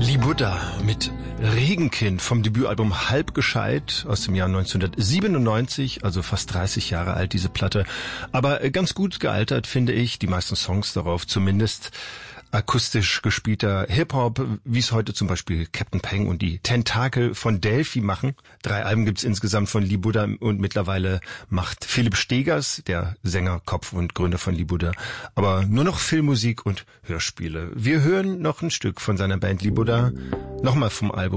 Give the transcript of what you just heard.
Buddha mit Regenkind vom Debütalbum Halbgescheit aus dem Jahr 1997, also fast 30 Jahre alt, diese Platte. Aber ganz gut gealtert, finde ich, die meisten Songs darauf zumindest. Akustisch gespielter Hip-Hop, wie es heute zum Beispiel Captain Peng und die Tentakel von Delphi machen. 3 Alben gibt's insgesamt von Lee Buddha und mittlerweile macht Philipp Stegers, der Sänger, Kopf und Gründer von Lee Buddha, aber nur noch Filmmusik und Hörspiele. Wir hören noch ein Stück von seiner Band Lee Buddha, nochmal vom Album